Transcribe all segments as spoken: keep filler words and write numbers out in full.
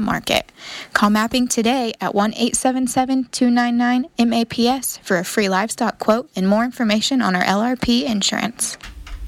Market. Call Mapping today at one eight seven seven, two nine nine, M A P S for a free livestock quote and more information on our L R P insurance.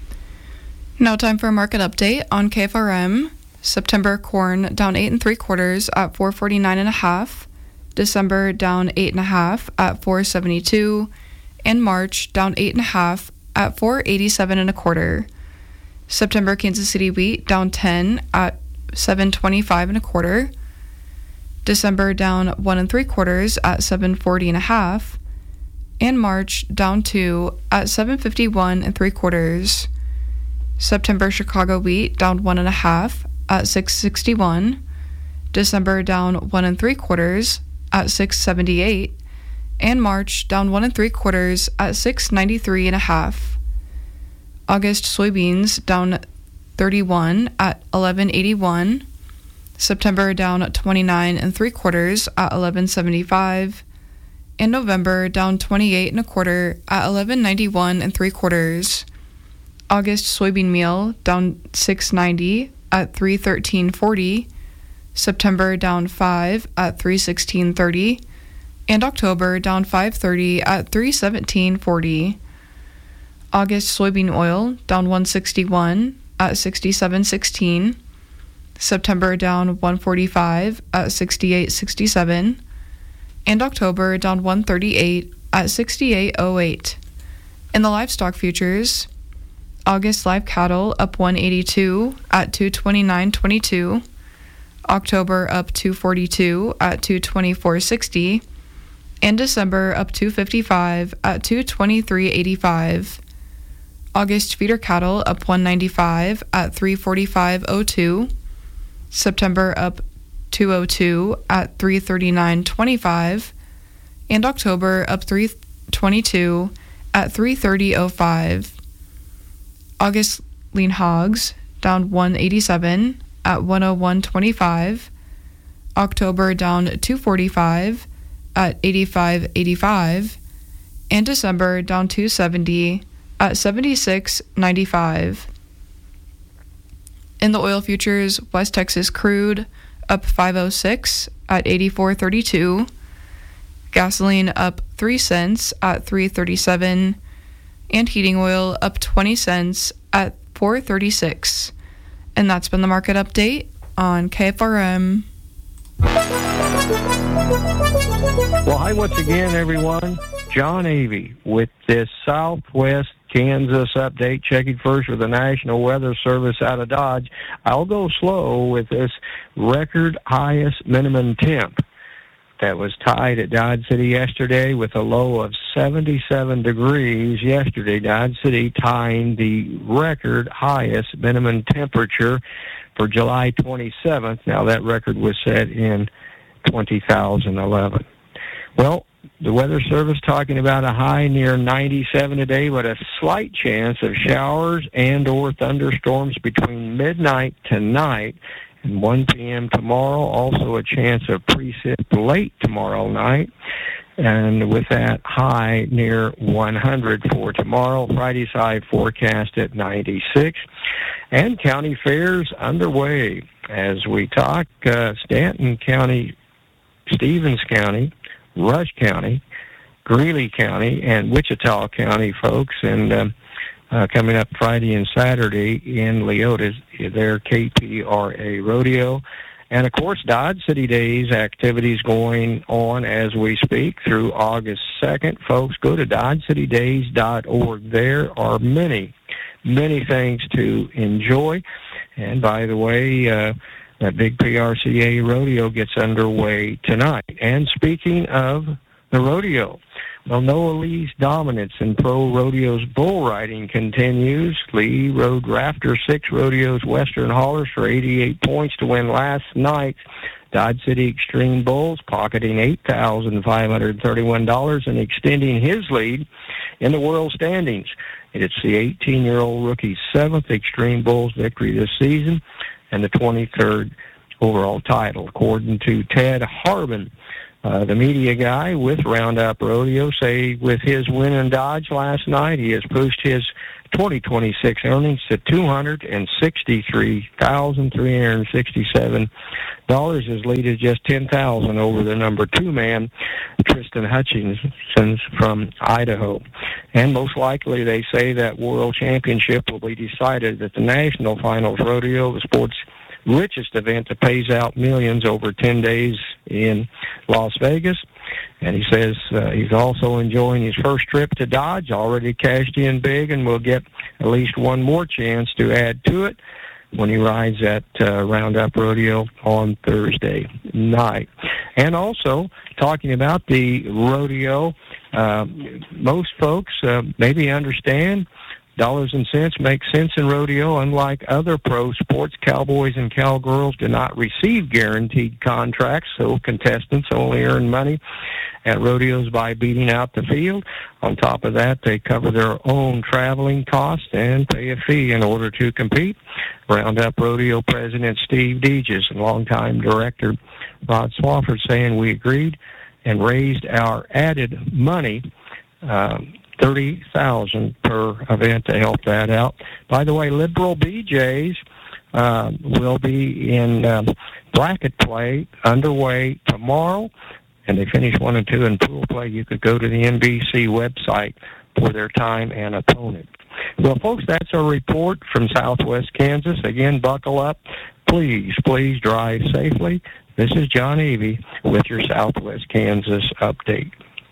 Now time for a market update on K F R M. September corn down eight and three quarters at four forty-nine and a half. December down eight and a half at four seventy-two. And March down eight and a half at four eighty-seven and a quarter. September Kansas City wheat down ten at seven twenty-five and a quarter. December down one and three quarters at seven forty and a half. And March down two at seven fifty-one and three quarters. September Chicago wheat down one and a half at six sixty-one. December down one and three quarters at six seventy-eight. And March down one and three quarters at six ninety-three and a half. August soybeans down thirty-one at eleven eighty-one. September down twenty-nine and three quarters at eleven seventy-five. And November down twenty-eight and a quarter at eleven ninety-one and three quarters. August soybean meal down six ninety at three thirteen forty. September down five at three sixteen thirty. And October down five thirty at three seventeen forty. August soybean oil down one sixty-one at sixty-seven sixteen. September down one forty-five at sixty-eight sixty-seven. And October down one thirty-eight at sixty-eight oh eight. In the livestock futures, August live cattle up one eighty-two at two twenty-nine twenty-two. October up two forty-two at two twenty-four sixty. And December up two fifty-five at two twenty-three eighty-five. August feeder cattle up one ninety-five at three forty-five oh two. September up two oh two at three thirty-nine twenty-five. And October up three twenty-two at three thirty oh five. August lean hogs down one eighty-seven at one oh one twenty-five. October down two forty-five at eighty-five eighty-five. And December down two seventy at seventy-six ninety-five. In the oil futures, West Texas crude up five oh six at eighty-four thirty-two. Gasoline up three cents at three thirty-seven. And heating oil up twenty cents at four thirty-six. And that's been the market update on K F R M. Well, hi once again, everyone. John Avey with this Southwest Kansas update, checking first with the National Weather Service out of Dodge. I'll go slow with this record highest minimum temp that was tied at Dodge City yesterday with a low of seventy-seven degrees yesterday. Dodge City tying the record highest minimum temperature for July twenty-seventh. Now, that record was set in two thousand eleven. Well, the Weather Service talking about a high near ninety-seven today, but a slight chance of showers and or thunderstorms between midnight tonight and one p.m. tomorrow. Also a chance of precip late tomorrow night. And with that high near one hundred for tomorrow. Friday's high forecast at ninety-six. And county fairs underway. As we talk, uh, Stanton County, Stevens County, Rush County, Greeley County, and Wichita County folks, and um, uh, coming up Friday and Saturday in Leota, their K P R A Rodeo. And, of course, Dodge City Days activities going on as we speak through August second. Folks, go to dodge city days dot org. There are many, many things to enjoy. And, by the way, uh, that big P R C A rodeo gets underway tonight. And speaking of the rodeo, well, Noah Lee's dominance in pro rodeos bull riding continues. Lee rode Rafter six rodeos Western Haulers for eighty-eight points to win last night's Dodge City Extreme Bulls, pocketing eight thousand five hundred thirty-one dollars and extending his lead in the world standings. It's the eighteen-year-old rookie's seventh Extreme Bulls victory this season and the twenty-third overall title, according to Ted Harbin, uh, the media guy with Roundup Rodeo. Say with his win in Dodge last night, he has pushed his twenty twenty-six earnings to two hundred sixty-three thousand three hundred sixty-seven dollars, as lead is just ten thousand dollars over the number two man, Tristan Hutchinson from Idaho. And most likely they say that World Championship will be decided at the National Finals Rodeo, the sport's richest event that pays out millions over ten days in Las Vegas. And he says uh, he's also enjoying his first trip to Dodge, already cashed in big, and will get at least one more chance to add to it when he rides at uh, Roundup Rodeo on Thursday night. And also, talking about the rodeo, uh, most folks uh, maybe understand dollars and cents make sense in rodeo. Unlike other pro sports, cowboys and cowgirls do not receive guaranteed contracts, so contestants only earn money at rodeos by beating out the field. On top of that, they cover their own traveling costs and pay a fee in order to compete. Roundup Rodeo President Steve Deges and longtime director Rod Swafford saying we agreed and raised our added money, um, thirty thousand dollars per event to help that out. By the way, Liberal B Js uh, will be in um, bracket play underway tomorrow, and they finish one and two in pool play. You could go to the N B C website for their time and opponent. Well, folks, that's our report from Southwest Kansas. Again, buckle up. Please, please drive safely. This is John Avey with your Southwest Kansas update.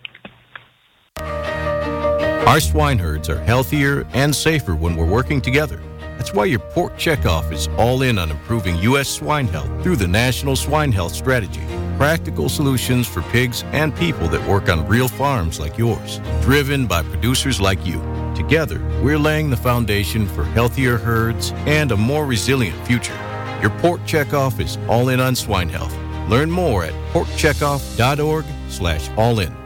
Our swine herds are healthier and safer when we're working together. That's why your Pork Checkoff is all in on improving U S swine health through the National Swine Health Strategy. Practical solutions for pigs and people that work on real farms like yours, driven by producers like you. Together, we're laying the foundation for healthier herds and a more resilient future. Your Pork Checkoff is all in on swine health. Learn more at porkcheckoff.org slash all in.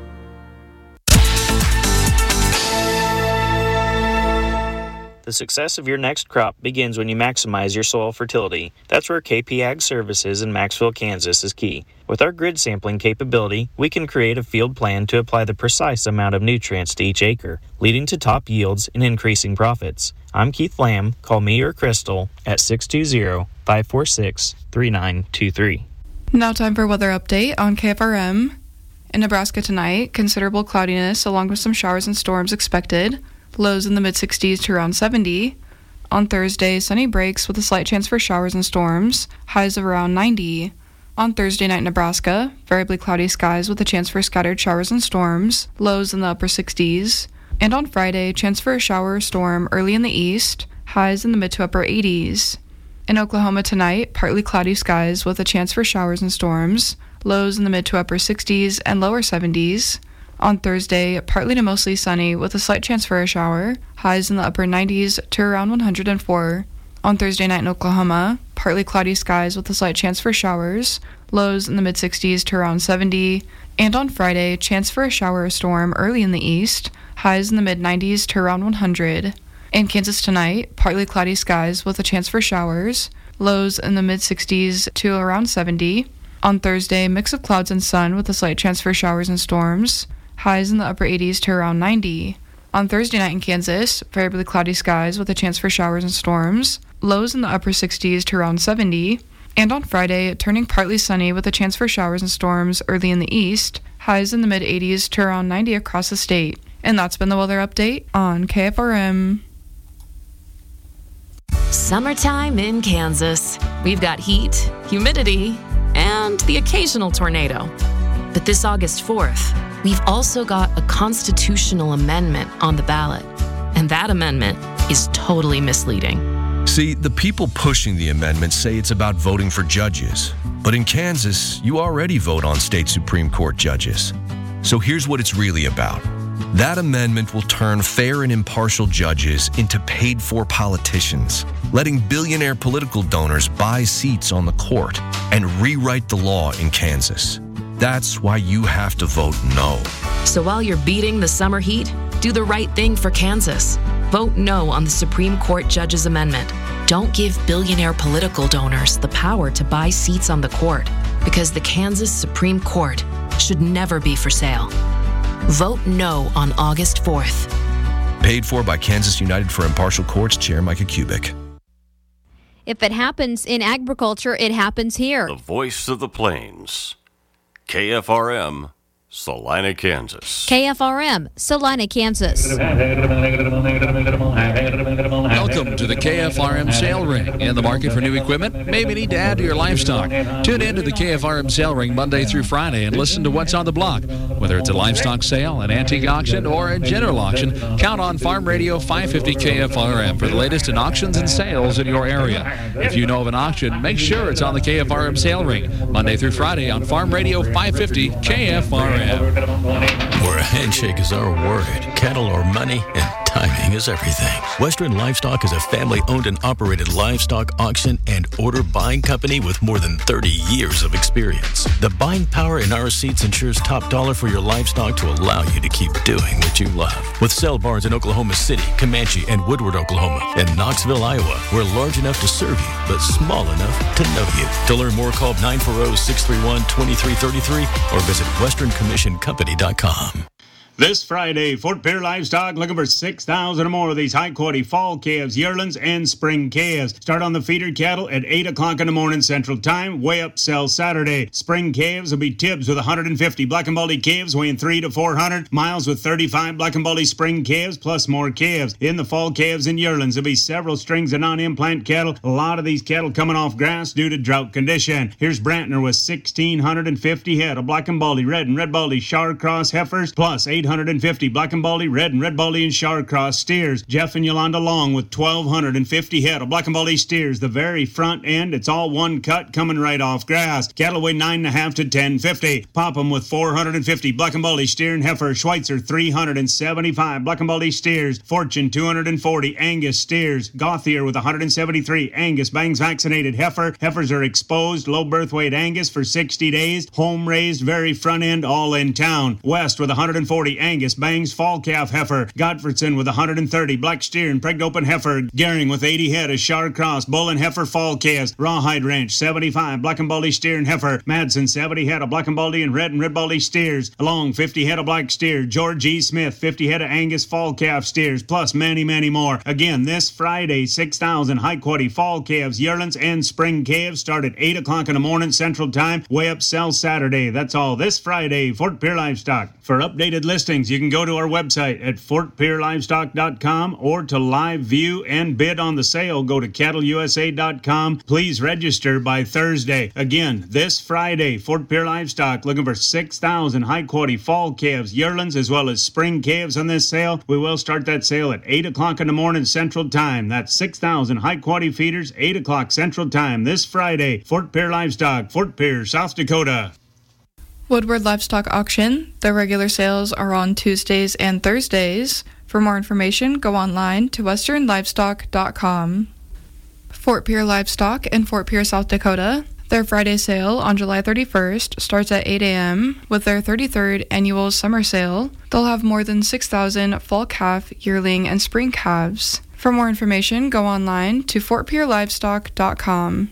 The success of your next crop begins when you maximize your soil fertility. That's where K P Ag Services in Maxville, Kansas is key. With our grid sampling capability, we can create a field plan to apply the precise amount of nutrients to each acre, leading to top yields and increasing profits. I'm Keith Lamb. Call me or Crystal at six two zero, five four six, three nine two three. Now time for weather update on K F R M. In Nebraska tonight, considerable cloudiness along with some showers and storms expected. Lows in the mid-sixties to around seventy. On Thursday, sunny breaks with a slight chance for showers and storms. Highs of around ninety. On Thursday night, Nebraska, variably cloudy skies with a chance for scattered showers and storms. Lows in the upper sixties. And on Friday, chance for a shower or storm early in the east. Highs in the mid to upper eighties. In Oklahoma tonight, partly cloudy skies with a chance for showers and storms. Lows in the mid to upper sixties and lower seventies. On Thursday, partly to mostly sunny with a slight chance for a shower. Highs in the upper nineties to around one hundred four. On Thursday night in Oklahoma, partly cloudy skies with a slight chance for showers. Lows in the mid-sixties to around seventy. And on Friday, chance for a shower or storm early in the east. Highs in the mid-nineties to around one hundred. In Kansas tonight, partly cloudy skies with a chance for showers. Lows in the mid-sixties to around seventy. On Thursday, mix of clouds and sun with a slight chance for showers and storms. Highs in the upper eighties to around ninety. On Thursday night in Kansas, variably cloudy skies with a chance for showers and storms. Lows in the upper sixties to around seventy. And on Friday, turning partly sunny with a chance for showers and storms early in the east. Highs in the mid-eighties to around ninety across the state. And that's been the weather update on K F R M. Summertime in Kansas. We've got heat, humidity, and the occasional tornado. But this August fourth, we've also got a constitutional amendment on the ballot. And that amendment is totally misleading. See, the people pushing the amendment say it's about voting for judges. But in Kansas, you already vote on state Supreme Court judges. So here's what it's really about. That amendment will turn fair and impartial judges into paid-for politicians, letting billionaire political donors buy seats on the court and rewrite the law in Kansas. That's why you have to vote no. So while you're beating the summer heat, do the right thing for Kansas. Vote no on the Supreme Court Judges Amendment. Don't give billionaire political donors the power to buy seats on the court, because the Kansas Supreme Court should never be for sale. Vote no on August fourth. Paid for by Kansas United for Impartial Courts Chair Micah Kubik. If it happens in agriculture, it happens here. The voice of the plains. K F R M, Salina, Kansas. K F R M, Salina, Kansas. Welcome to the K F R M Sale Ring. In the market for new equipment? Maybe need to add to your livestock. Tune in to the K F R M Sale Ring Monday through Friday and listen to what's on the block. Whether it's a livestock sale, an antique auction, or a general auction, count on Farm Radio five fifty K F R M for the latest in auctions and sales in your area. If you know of an auction, make sure it's on the K F R M Sale Ring Monday through Friday on Farm Radio five fifty K F R M. Where a handshake is our word, cattle are money, and timing is everything. Western Livestock is a family-owned and operated livestock auction and order buying company with more than thirty years of experience. The buying power in our seats ensures top dollar for your livestock to allow you to keep doing what you love. With sale barns in Oklahoma City, Comanche, and Woodward, Oklahoma, and Knoxville, Iowa, we're large enough to serve you, but small enough to know you. To learn more, call nine four zero, six three one, two three three three or visit western commission company dot com. This Friday, Fort Pierre Livestock looking for six thousand or more of these high-quality fall calves, yearlings, and spring calves. Start on the feeder cattle at eight o'clock in the morning Central Time. Weigh up sell Saturday. Spring calves will be Tibbs with one hundred fifty black and baldy calves weighing three to four hundred. Miles with thirty-five black and baldy spring calves plus more calves. In the fall calves and yearlings, there'll be several strings of non-implant cattle. A lot of these cattle coming off grass due to drought condition. Here's Brantner with one thousand six hundred fifty head of black and baldy red and red baldy Shar Cross heifers plus eight hundred fifty black and baldy red and red baldy and Shar Cross steers. Jeff and Yolanda Long with one thousand two hundred fifty head of black and baldy steers. The very front end, it's all one cut coming right off grass. Cattle weigh nine and a half to ten fifty. Popham with four hundred fifty black and baldy steer and heifer. Schweitzer three hundred seventy-five black and baldy steers. Fortune two hundred forty Angus steers. Gothier with one hundred seventy-three Angus bangs vaccinated heifer. Heifers are exposed low birth weight Angus for sixty days. Home raised very front end all in town. West with one hundred forty Angus bangs fall calf heifer. Godfredson with one hundred thirty black steer and pregnant open heifer. Gehring with eighty head of Shar Cross bull and heifer fall calves. Rawhide Ranch seventy-five black and baldy steer and heifer. Madsen seventy head of black and baldy and red and red baldy steers. Along fifty head of black steer. George E. Smith fifty head of Angus fall calf steers plus many many more. Again this Friday six thousand high quality fall calves, yearlings, and spring calves start at eight o'clock in the morning Central Time. Weigh up sell Saturday. That's all this Friday. Fort Pierre Livestock. For updated listings, you can go to our website at fort pierre livestock dot com or to live view and bid on the sale, go to cattle u s a dot com. Please register by Thursday. Again, this Friday, Fort Pierre Livestock looking for six thousand high-quality fall calves, yearlings, as well as spring calves on this sale. We will start that sale at eight o'clock in the morning Central Time. That's six thousand high-quality feeders, eight o'clock Central Time this Friday. Fort Pierre Livestock, Fort Pierre, South Dakota. Woodward Livestock Auction. Their regular sales are on Tuesdays and Thursdays. For more information, go online to western livestock dot com. Fort Pierre Livestock in Fort Pierre, South Dakota. Their Friday sale on July thirty-first starts at eight a.m. With their thirty-third annual summer sale, they'll have more than six thousand fall calf, yearling, and spring calves. For more information, go online to fort pierre livestock dot com.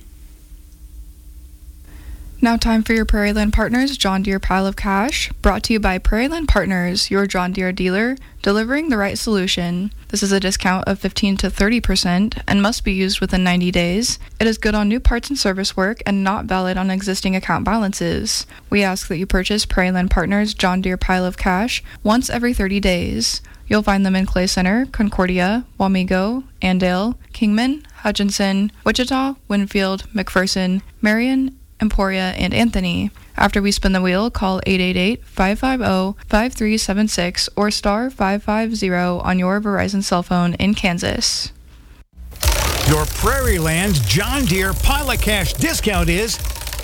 Now time for your Prairie Land Partners John Deere Pile of Cash, brought to you by Prairie Land Partners, your John Deere dealer, delivering the right solution. This is a discount of fifteen to thirty percent and must be used within ninety days. It is good on new parts and service work and not valid on existing account balances. We ask that you purchase Prairie Land Partners John Deere Pile of Cash once every thirty days. You'll find them in Clay Center, Concordia, Wamego, Andale, Kingman, Hutchinson, Wichita, Winfield, McPherson, Marion, Emporia, and Anthony. After we spin the wheel, call eight eight eight, five five zero, five three seven six or star five five zero on your Verizon cell phone in Kansas. Your Prairie Land John Deere Pile of Cash discount is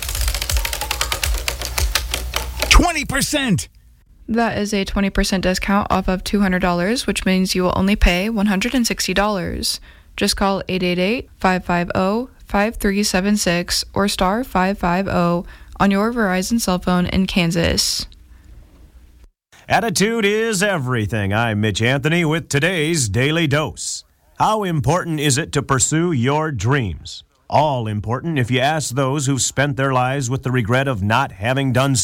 twenty percent. That is a twenty percent discount off of two hundred dollars, which means you will only pay one hundred sixty dollars. Just call eight eight eight, five five zero, five three seven six or star five five zero on your Verizon cell phone in Kansas. Attitude is everything. I'm Mitch Anthony with today's Daily Dose. How important is it to pursue your dreams? All important if you ask those who've spent their lives with the regret of not having done so.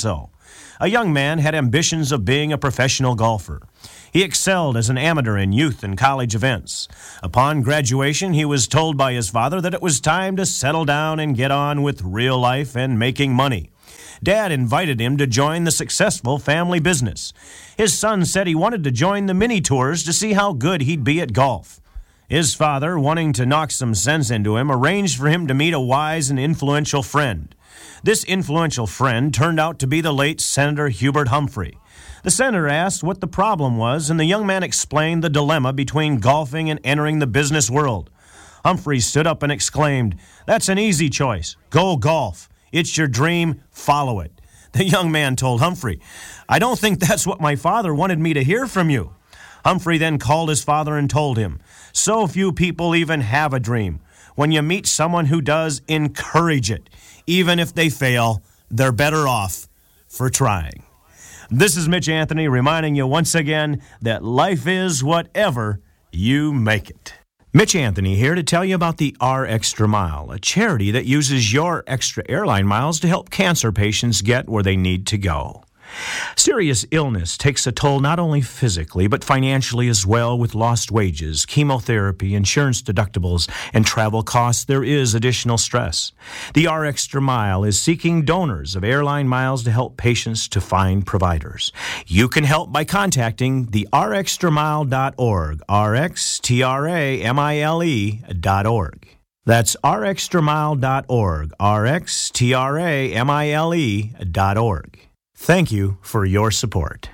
A young man had ambitions of being a professional golfer. He excelled as an amateur in youth and college events. Upon graduation, he was told by his father that it was time to settle down and get on with real life and making money. Dad invited him to join the successful family business. His son said he wanted to join the mini tours to see how good he'd be at golf. His father, wanting to knock some sense into him, arranged for him to meet a wise and influential friend. This influential friend turned out to be the late Senator Hubert Humphrey. The senator asked what the problem was, and the young man explained the dilemma between golfing and entering the business world. Humphrey stood up and exclaimed, "That's an easy choice. Go golf. It's your dream. Follow it." The young man told Humphrey, "I don't think that's what my father wanted me to hear from you." Humphrey then called his father and told him, "So few people even have a dream. When you meet someone who does, encourage it. Even if they fail, they're better off for trying." This is Mitch Anthony reminding you once again that life is whatever you make it. Mitch Anthony here to tell you about the R Extra Mile, a charity that uses your extra airline miles to help cancer patients get where they need to go. Serious illness takes a toll not only physically, but financially as well, with lost wages, chemotherapy, insurance deductibles, and travel costs. There is additional stress. The R Extra Mile is seeking donors of airline miles to help patients to find providers. You can help by contacting the r extra mile dot org, R X T R A M I L E dot org. That's r extra mile dot org, R X T R A M I L E dot org. Thank you for your support.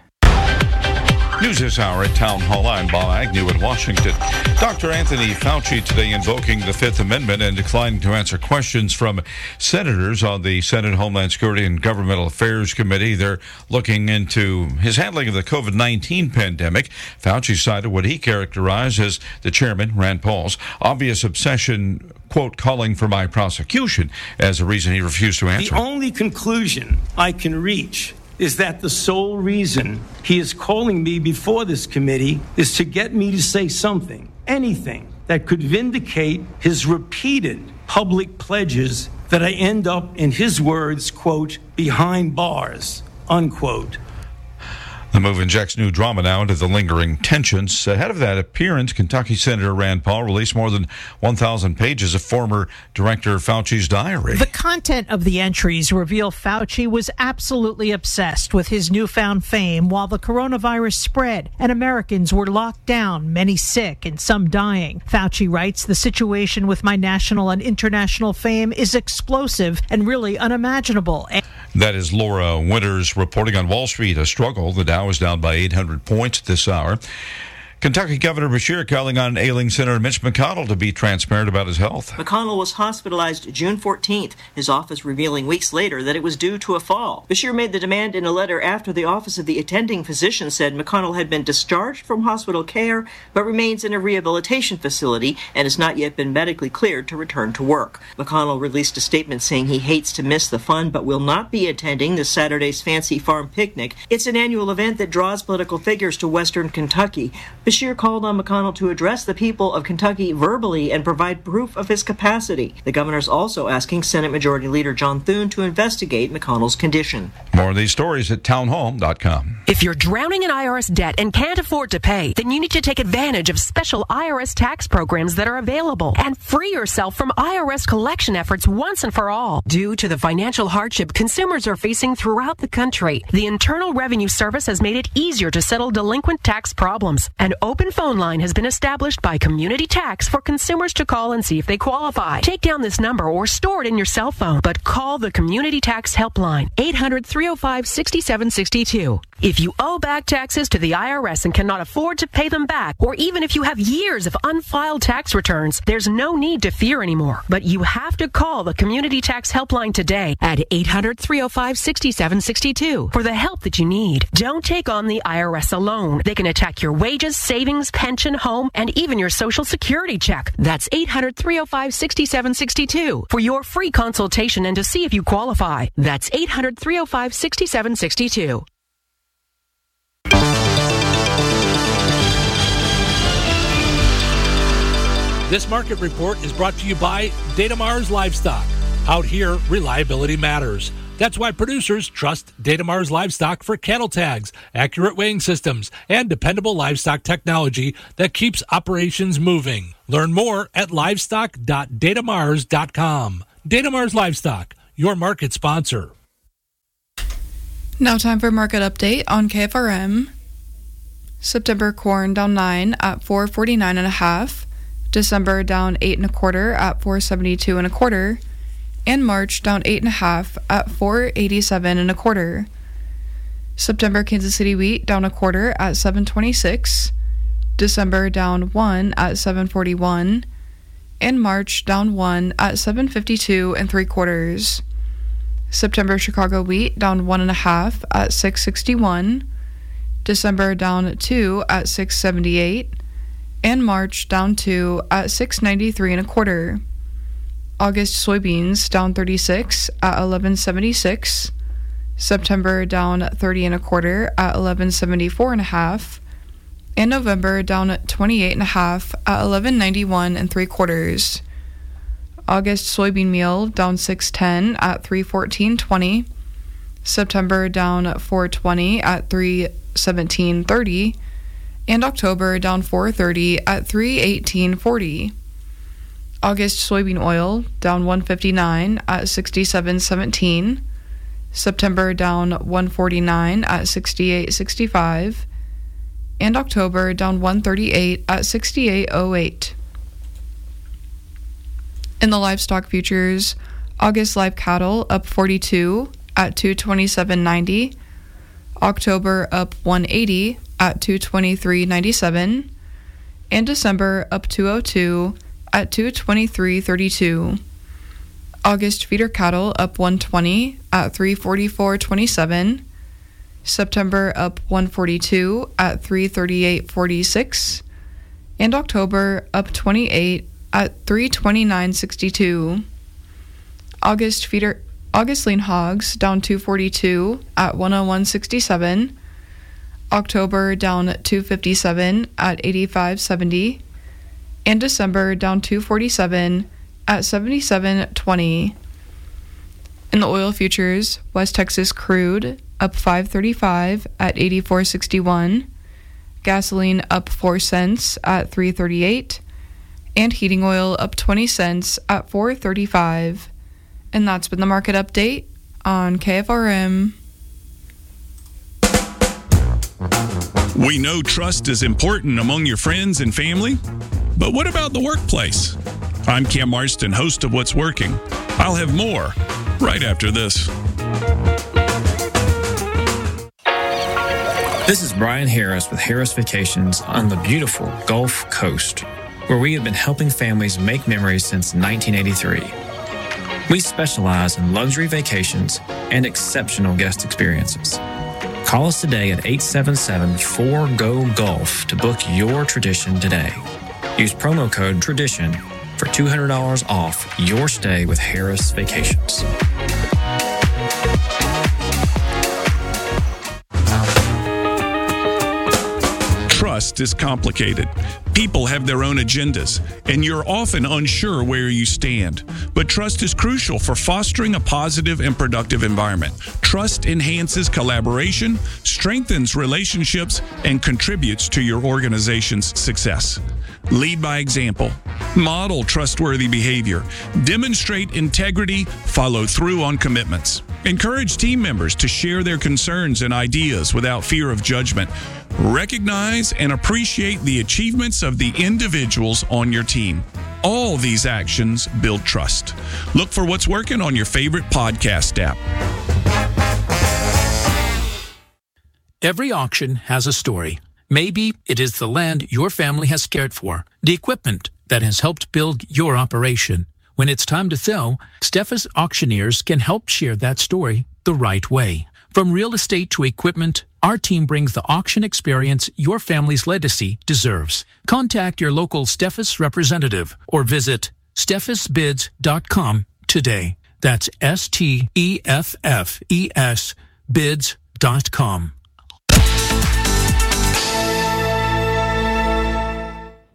News this hour at Town Hall. I'm Bob Agnew in Washington. Doctor Anthony Fauci today invoking the Fifth Amendment and declining to answer questions from senators on the Senate Homeland Security and Governmental Affairs Committee. They're looking into his handling of the covid nineteen pandemic. Fauci cited what he characterized as the chairman, Rand Paul's, obvious obsession, quote, calling for my prosecution as a reason he refused to answer. The only conclusion I can reach is that the sole reason he is calling me before this committee is to get me to say something, anything, that could vindicate his repeated public pledges that I end up, in his words, quote, behind bars, unquote. The move injects new drama now into the lingering tensions. Ahead of that appearance, Kentucky Senator Rand Paul released more than one thousand pages of former Director Fauci's diary. The content of the entries reveal Fauci was absolutely obsessed with his newfound fame while the coronavirus spread and Americans were locked down, many sick and some dying. Fauci writes, "The situation with my national and international fame is explosive and really unimaginable." That is Laura Winters reporting on Wall Street. A struggle. The Dow is down by eight hundred points this hour. Kentucky Governor Beshear calling on ailing Senator Mitch McConnell to be transparent about his health. McConnell was hospitalized June fourteenth, his office revealing weeks later that it was due to a fall. Beshear made the demand in a letter after the office of the attending physician said McConnell had been discharged from hospital care but remains in a rehabilitation facility and has not yet been medically cleared to return to work. McConnell released a statement saying he hates to miss the fun but will not be attending this Saturday's Fancy Farm Picnic. It's an annual event that draws political figures to Western Kentucky. Beshear called on McConnell to address the people of Kentucky verbally and provide proof of his capacity. The governor's also asking Senate Majority Leader John Thune to investigate McConnell's condition. More of these stories at townhall dot com. If you're drowning in I R S debt and can't afford to pay, then you need to take advantage of special I R S tax programs that are available and free yourself from I R S collection efforts once and for all. Due to the financial hardship consumers are facing throughout the country, the Internal Revenue Service has made it easier to settle delinquent tax problems. An open phone line has been established by Community Tax for consumers to call and see if they qualify. Take down this number or store it in your cell phone, but call the Community Tax Helpline, eight hundred, three oh five, six seven six two. If you owe back taxes to the I R S and cannot afford to pay them back, or even if you have years of unfiled tax returns, there's no need to fear anymore. But you have to call the Community Tax Helpline today at eight hundred, three oh five, six seven six two for the help that you need. Don't take on the I R S alone. They can attack your wages, savings, pension, home, and even your Social Security check. That's eight hundred, three oh five, six seven six two for your free consultation and to see if you qualify. That's eight hundred, three oh five, six seven six two. This market report is brought to you by Data Mars Livestock. Out here, reliability matters. That's why producers trust Datamars Livestock for cattle tags, accurate weighing systems, and dependable livestock technology that keeps operations moving. Learn more at livestock dot datamars dot com. Datamars Livestock, your market sponsor. Now time for market update on K F R M. September corn down nine at four forty-nine and a half. December down eight and a quarter at four seventy-two and a quarter. And March down eight and a half at four eighty-seven and a quarter. September Kansas City wheat down a quarter at seven twenty-six. December down one at seven forty-one. And March down one at seven fifty-two and three quarters. September Chicago wheat down one and a half at six sixty-one. December down two at six seventy-eight. And March down two at six ninety-three and a quarter. August soybeans down thirty-six at eleven seventy-six. September down thirty and a quarter at eleven seventy-four and a half. And November down twenty-eight and a half at eleven ninety-one and three quarters. August soybean meal down six ten at three fourteen twenty. September down four twenty at three seventeen thirty. And October down four thirty at three eighteen forty. August soybean oil down one fifty-nine at sixty-seven seventeen. September down one forty-nine at sixty-eight sixty-five. And October down one thirty-eight at sixty-eight oh eight. In the livestock futures, August live cattle up forty-two at two twenty-seven ninety. October up one eighty at two twenty-three ninety-seven. And December up two oh two at two twenty-three thirty-two. August feeder cattle up one twenty at three forty-four twenty-seven. September up one forty-two at three thirty-eight forty-six. And October up twenty-eight at three twenty-nine sixty-two. August feeder August lean hogs down two forty-two at one oh one sixty-seven. October down two fifty-seven at eighty-five seventy. And December down two forty-seven at seventy-seven twenty. In the oil futures, West Texas crude up five thirty-five at eighty-four sixty-one. Gasoline up four cents at three thirty-eight. And heating oil up twenty cents at four thirty-five. And that's been the market update on K F R M. We know trust is important among your friends and family, but what about the workplace? I'm Cam Marston, host of What's Working. I'll have more right after this. This is Brian Harris with Harris Vacations on the beautiful Gulf Coast, where we have been helping families make memories since nineteen eighty-three. We specialize in luxury vacations and exceptional guest experiences. Call us today at eight seven seven, four, G O, Gulf to book your tradition today. Use promo code TRADITION for two hundred dollars off your stay with Harris Vacations. Trust is complicated. People have their own agendas, and you're often unsure where you stand. But trust is crucial for fostering a positive and productive environment. Trust enhances collaboration, strengthens relationships, and contributes to your organization's success. Lead by example. Model trustworthy behavior. Demonstrate integrity. Follow through on commitments. Encourage team members to share their concerns and ideas without fear of judgment. Recognize and appreciate the achievements of the individuals on your team. All these actions build trust. Look for What's Working on your favorite podcast app. Every auction has a story. Maybe it is the land your family has cared for, the equipment that has helped build your operation. When it's time to sell, Steffes Auctioneers can help share that story the right way. From real estate to equipment, our team brings the auction experience your family's legacy deserves. Contact your local Steffes representative or visit steffes bids dot com today. That's S T E F F E S bids dot com.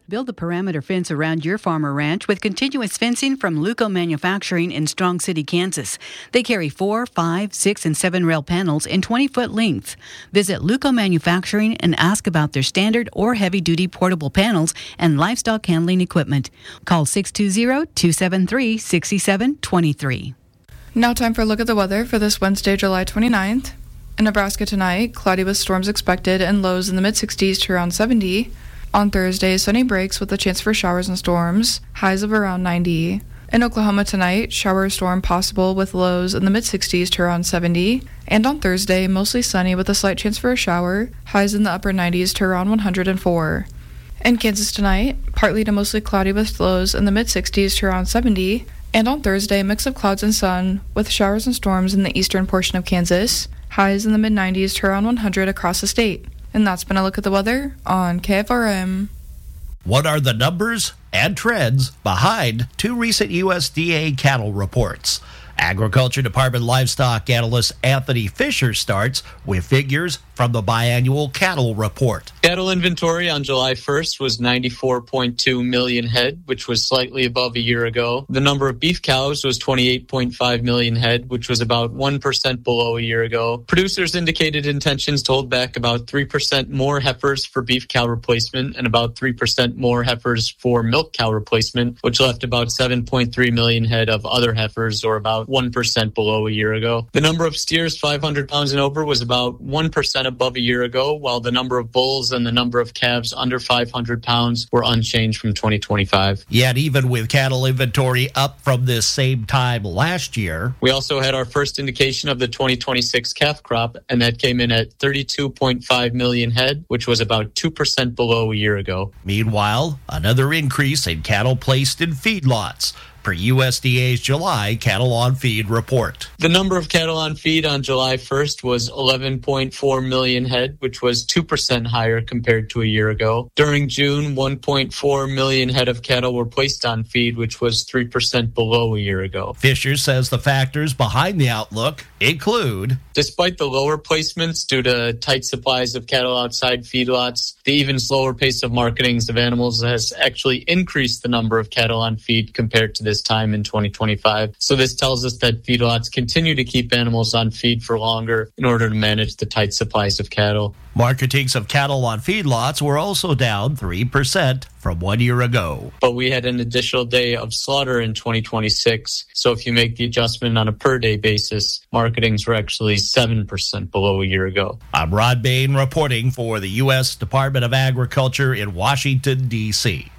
Build the perimeter fence around your farm or ranch with continuous fencing from Luco Manufacturing in Strong City, Kansas. They carry four, five, six, and seven rail panels in twenty-foot length. Visit Luco Manufacturing and ask about their standard or heavy-duty portable panels and livestock handling equipment. Call six two zero, two seven three, six seven two three. Now time for a look at the weather for this Wednesday, July twenty-ninth. In Nebraska tonight, cloudy with storms expected and lows in the mid-sixties to around seventy. On Thursday, sunny breaks with a chance for showers and storms, highs of around ninety. In Oklahoma tonight, shower or storm possible with lows in the mid-sixties to around seventy. And on Thursday, mostly sunny with a slight chance for a shower, highs in the upper nineties to around one hundred four. In Kansas tonight, partly to mostly cloudy with lows in the mid-sixties to around seventy. And on Thursday, mix of clouds and sun with showers and storms in the eastern portion of Kansas, highs in the mid-nineties to around one hundred across the state. And that's been a look at the weather on K F R M. What are the numbers and trends behind two recent U S D A cattle reports? Agriculture Department livestock analyst Anthony Fisher starts with figures from the biannual cattle report. Cattle inventory on July first was ninety-four point two million head, which was slightly above a year ago. The number of beef cows was twenty-eight point five million head, which was about one percent below a year ago. Producers indicated intentions to hold back about three percent more heifers for beef cow replacement and about three percent more heifers for milk cow replacement, which left about seven point three million head of other heifers, or about one percent below a year ago. The number of steers five hundred pounds and over was about one percent above a year ago, while the number of bulls and the number of calves under five hundred pounds were unchanged from twenty twenty-five. Yet even with cattle inventory up from this same time last year, we also had our first indication of the twenty twenty-six calf crop, and that came in at thirty-two point five million head, which was about two percent below a year ago. Meanwhile, another increase in cattle placed in feedlots per U S D A's July Cattle on Feed report. The number of cattle on feed on July first was eleven point four million head, which was two percent higher compared to a year ago. During June, one point four million head of cattle were placed on feed, which was three percent below a year ago. Fisher says the factors behind the outlook include, despite the lower placements due to tight supplies of cattle outside feedlots, the even slower pace of marketings of animals has actually increased the number of cattle on feed compared to this time in twenty twenty-five. So this tells us that feedlots continue to keep animals on feed for longer in order to manage the tight supplies of cattle. Marketings of cattle on feedlots were also down three percent from one year ago. But we had an additional day of slaughter in twenty twenty-six. So if you make the adjustment on a per day basis, marketings were actually seven percent below a year ago. I'm Rod Bain reporting for the U S Department of Agriculture in Washington, D C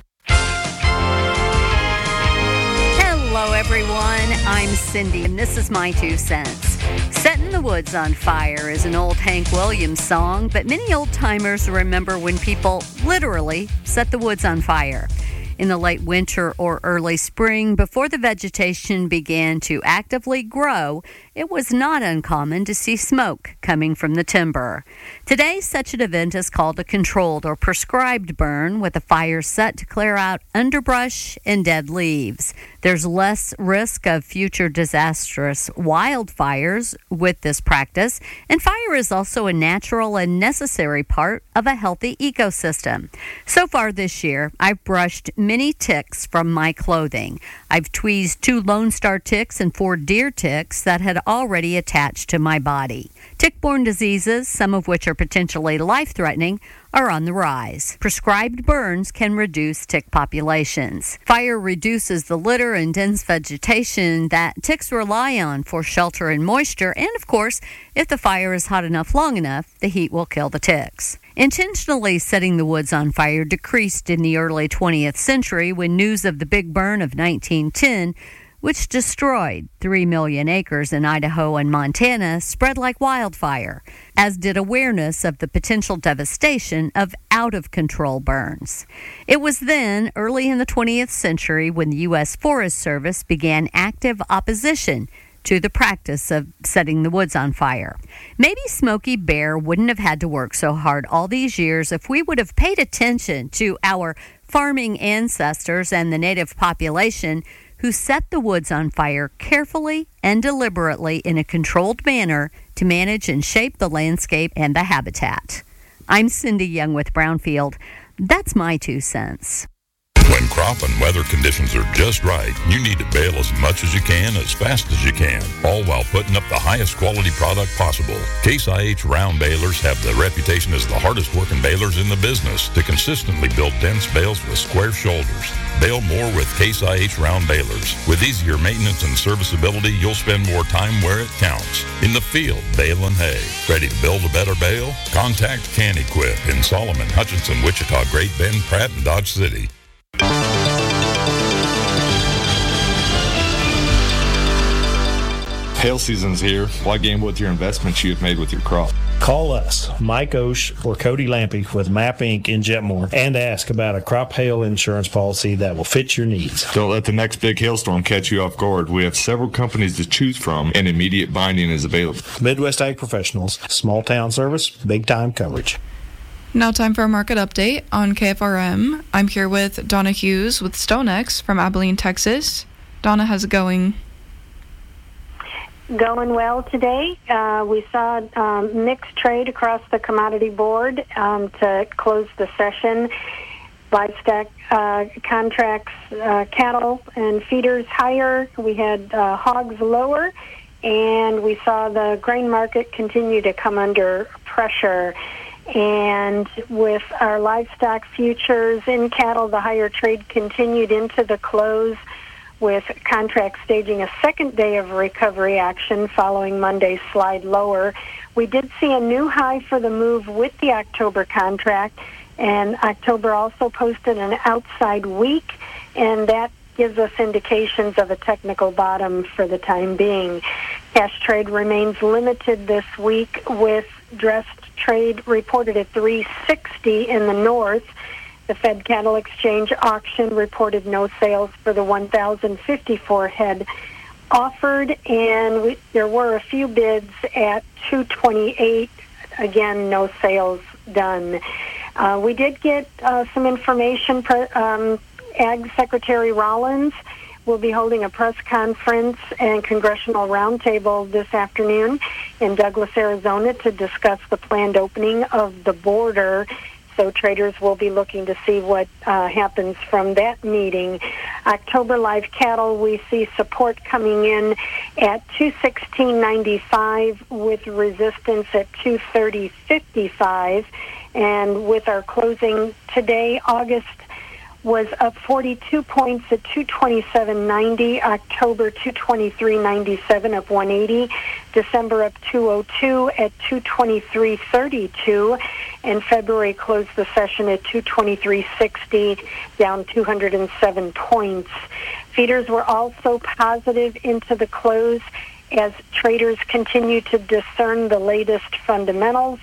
Hello, everyone. I'm Cindy, and this is my two cents. Setting the Woods on Fire is an old Hank Williams song, but many old-timers remember when people literally set the woods on fire. In the late winter or early spring, before the vegetation began to actively grow, it was not uncommon to see smoke coming from the timber. Today, such an event is called a controlled or prescribed burn, with a fire set to clear out underbrush and dead leaves. There's less risk of future disastrous wildfires with this practice, and fire is also a natural and necessary part of a healthy ecosystem. So far this year, I've brushed many ticks from my clothing. I've tweezed two Lone Star ticks and four deer ticks that had already attached to my body. Tick-borne diseases, some of which are potentially life-threatening, are on the rise. Prescribed burns can reduce tick populations. Fire reduces the litter and dense vegetation that ticks rely on for shelter and moisture, and of course, if the fire is hot enough long enough, the heat will kill the ticks. Intentionally setting the woods on fire decreased in the early twentieth century when news of the Big Burn of nineteen ten, which destroyed three million acres in Idaho and Montana, spread like wildfire, as did awareness of the potential devastation of out-of-control burns. It was then, early in the twentieth century, when the U S Forest Service began active opposition to the practice of setting the woods on fire. Maybe Smokey Bear wouldn't have had to work so hard all these years if we would have paid attention to our farming ancestors and the native population who set the woods on fire carefully and deliberately in a controlled manner to manage and shape the landscape and the habitat. I'm Cindy Young with Brownfield. That's my two cents. crop and weather conditions are just right, you need to bale as much as you can, as fast as you can, all while putting up the highest quality product possible. Case I H round balers have the reputation as the hardest working balers in the business to consistently build dense bales with square shoulders. Bale more with Case I H round balers. With easier maintenance and serviceability, you'll spend more time where it counts. In the field, baling hay. Ready to build a better bale? Contact Can-Equip in Solomon, Hutchinson, Wichita, Great Bend, Pratt, and Dodge City. Hail season's here. Why gamble with your investments you have made with your crop? Call us, Mike Osh or Cody Lampy with Map Incorporated in Jetmore, and ask about a crop hail insurance policy that will fit your needs. Don't let the next big hailstorm catch you off guard. We have several companies to choose from, and immediate binding is available. Midwest Ag Professionals, small town service, big time coverage. Now time for a market update on K F R M. I'm here with Donna Hughes with StoneX from Abilene, Texas. Donna, how's it going? Going well today. Uh, we saw um, mixed trade across the commodity board um, to close the session. Livestock uh, contracts, uh, cattle and feeders higher. We had uh, hogs lower, and we saw the grain market continue to come under pressure. And with our livestock futures in cattle, the higher trade continued into the close, with contracts staging a second day of recovery action following Monday's slide lower. We did see a new high for the move with the October contract, and October also posted an outside week, and that gives us indications of a technical bottom for the time being. Cash trade remains limited this week, with dressed trade reported at three sixty in the north. The Fed Cattle Exchange auction reported no sales for the one thousand fifty-four head offered, and we, there were a few bids at two twenty-eight. Again, no sales done. Uh, we did get uh, some information. Um, Ag Secretary Rollins will be holding a press conference and congressional roundtable this afternoon in Douglas, Arizona, to discuss the planned opening of the border. So traders will be looking to see what uh, happens from that meeting. October live cattle, we see support coming in at two sixteen ninety-five with resistance at two thirty fifty-five. And with our closing today, August was up forty-two points at two twenty-seven ninety. October two twenty-three ninety-seven, up one eighty. December up two oh two at two twenty-three thirty-two. And February closed the session at two twenty-three sixty, down two hundred seven points. Feeders were also positive into the close as traders continue to discern the latest fundamentals.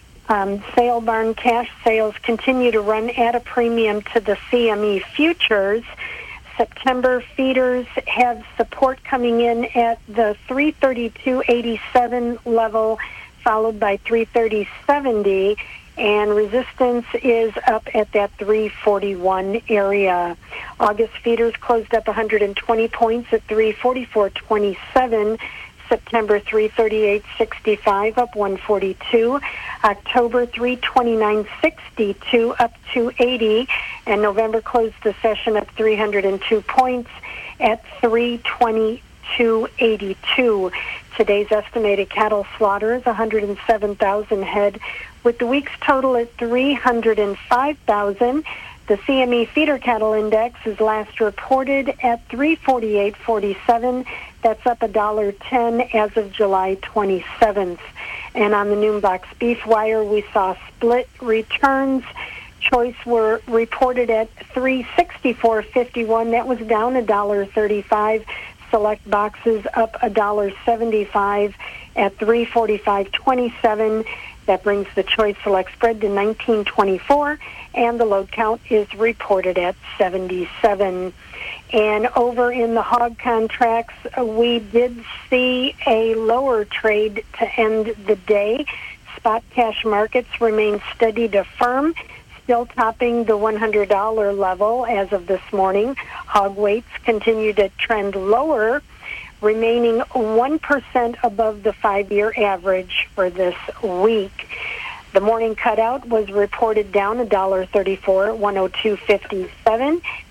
Um, sale barn cash sales continue to run at a premium to the C M E futures. September feeders have support coming in at the three thirty-two eighty-seven level, followed by three thirty seventy, and resistance is up at that three forty-one area. August feeders closed up one hundred twenty points at three forty-four twenty-seven. September three thirty-eight sixty-five, up one forty-two. October three twenty-nine sixty-two, up two eighty. And November closed the session up three hundred two points at three twenty-two eighty-two. Today's estimated cattle slaughter is one hundred seven thousand head, with the week's total at three hundred five thousand. The C M E feeder cattle index is last reported at three forty-eight forty-seven. That's up one dollar ten as of July twenty-seventh. And on the noon box beef wire, we saw split returns. Choice were reported at three sixty-four fifty-one. That was down one dollar thirty-five. Select boxes up one dollar seventy-five at three forty-five twenty-seven. That brings the choice select spread to nineteen twenty-four, and the load count is reported at seventy-seven. And over in the hog contracts, we did see a lower trade to end the day. Spot cash markets remain steady to firm, still topping the one hundred dollar level as of this morning. Hog weights continue to trend lower, remaining one percent above the five-year average for this week. The morning cutout was reported down one dollar thirty-four, one oh two fifty-seven.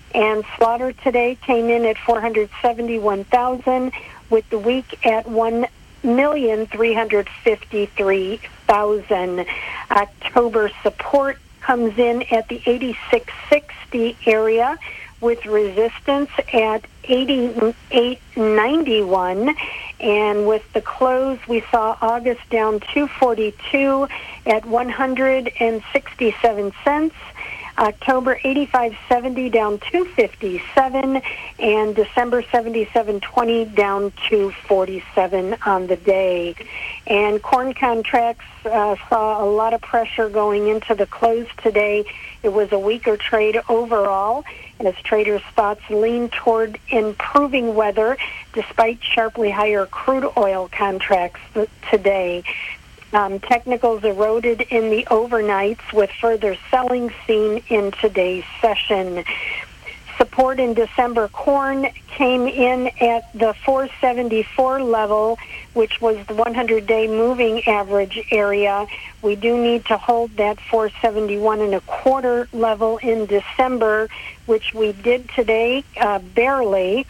And slaughter today came in at four hundred seventy-one thousand, with the week at one million three hundred fifty-three thousand. October support comes in at the eighty-six sixty area, with resistance at eighty-eight ninety-one. And with the close, we saw August down two forty-two at one hundred sixty-seven cents. October eighty-five seventy down two fifty-seven, and December seventy-seven twenty down two forty-seven on the day. And corn contracts uh, saw a lot of pressure going into the close today. It was a weaker trade overall, as traders' thoughts leaned toward improving weather despite sharply higher crude oil contracts today. Um, technicals eroded in the overnights, with further selling seen in today's session. Support in December corn came in at the four seventy-four level, which was the hundred-day moving average area. We do need to hold that four seventy-one and a quarter level in December, which we did today, uh, barely.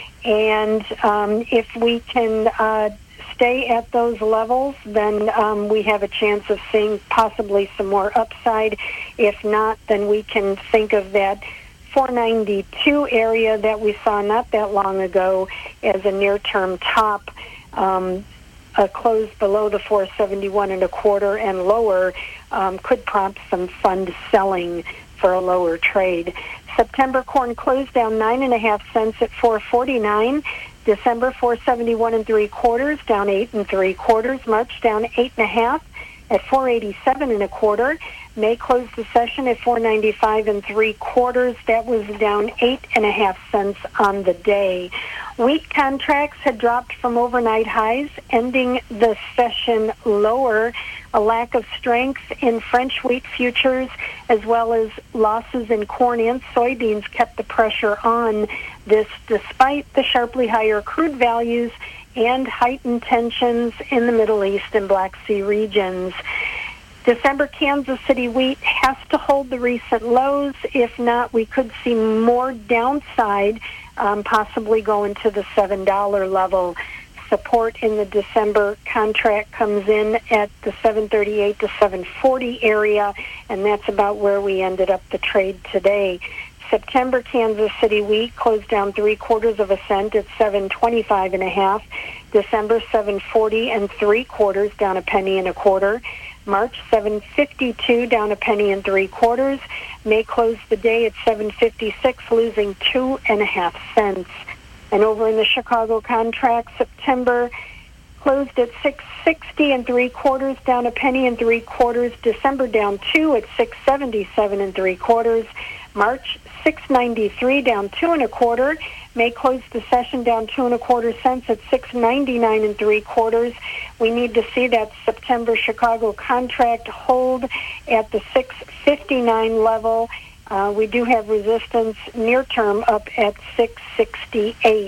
And um, if we can uh, stay at those levels, then um, we have a chance of seeing possibly some more upside. If not, then we can think of that four ninety-two area that we saw not that long ago as a near-term top. Um, a close below the four seventy-one and a quarter and lower um, could prompt some fund selling for a lower trade. September corn closed down nine and a half cents at four forty-nine. December four seventy-one and three quarters, down eight and three quarters. March down eight and a half at four eighty-seven and a quarter. May closed the session at four ninety-five and three quarters. That was down eight and a half cents on the day. Wheat contracts had dropped from overnight highs, ending the session lower. A lack of strength in French wheat futures, as well as losses in corn and soybeans, kept the pressure on this, despite the sharply higher crude values and heightened tensions in the Middle East and Black Sea regions. December Kansas City wheat has to hold the recent lows. If not, we could see more downside, um, possibly going to the seven dollar level. Support in the December contract comes in at the seven thirty-eight to seven forty area, and that's about where we ended up the trade today. September Kansas City wheat closed down three quarters of a cent at seven twenty-five and a half. December seven forty and three quarters, down a penny and a quarter. March seven fifty-two, down a penny and three quarters. May closed the day at seven fifty-six, losing two and a half cents. And over in the Chicago contract, September closed at six sixty and three quarters, down a penny and three quarters. December down two at six seventy-seven and three quarters. March six ninety-three, down two and a quarter. May close the session down two and a quarter cents at six ninety-nine and three quarters. We need to see that September Chicago contract hold at the six fifty-nine level. Uh, we do have resistance near term up at six sixty-eight.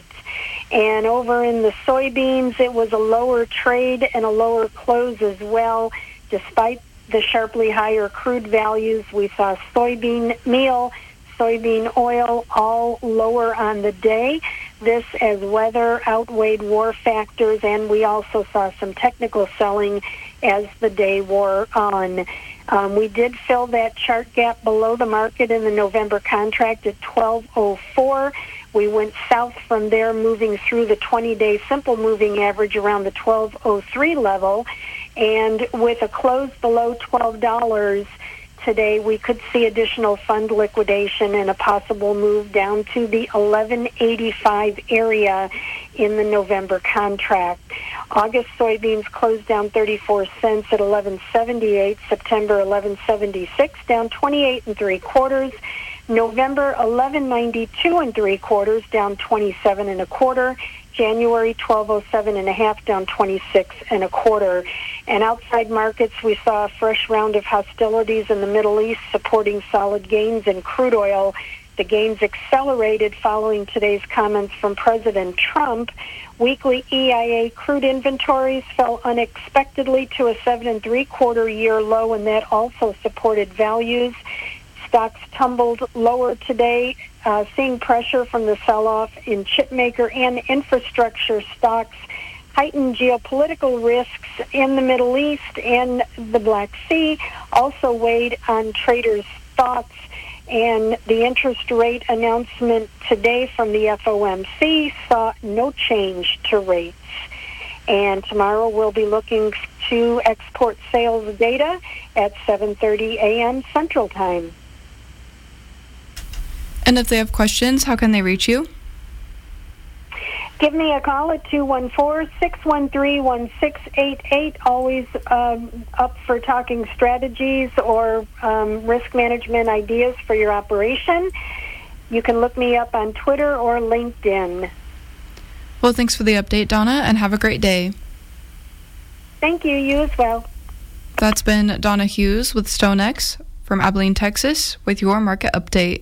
And over in the soybeans, it was a lower trade and a lower close as well. Despite the sharply higher crude values, we saw soybean meal, soybean oil all lower on the day. This as weather outweighed war factors, and we also saw some technical selling as the day wore on. Um, we did fill that chart gap below the market in the November contract at twelve oh four. We went south from there, moving through the twenty-day simple moving average around the twelve oh three level. And with a close below twelve dollars today, we could see additional fund liquidation and a possible move down to the eleven eighty-five area in the November contract. August soybeans closed down thirty-four cents at eleven seventy-eight. September eleven seventy-six, down twenty-eight and three quarters. November eleven ninety-two and three quarters, down twenty-seven and a quarter. January twelve oh seven and a half, down twenty-six and a quarter. And outside markets, we saw a fresh round of hostilities in the Middle East, supporting solid gains in crude oil. The gains accelerated following today's comments from President Trump. Weekly E I A crude inventories fell unexpectedly to a seven and three quarter year low, and that also supported values. Stocks tumbled lower today, uh, seeing pressure from the sell-off in chipmaker and infrastructure stocks. Heightened geopolitical risks in the Middle East and the Black Sea also weighed on traders' thoughts. And the interest rate announcement today from the F O M C saw no change to rates. And tomorrow we'll be looking to export sales data at seven thirty a.m. Central Time. And if they have questions, how can they reach you? Give me a call at two one four, six one three, one six eight eight. Always um, up for talking strategies or um, risk management ideas for your operation. You can look me up on Twitter or LinkedIn. Well, thanks for the update, Donna, and have a great day. Thank you. You as well. That's been Donna Hughes with StoneX from Abilene, Texas, with your market update.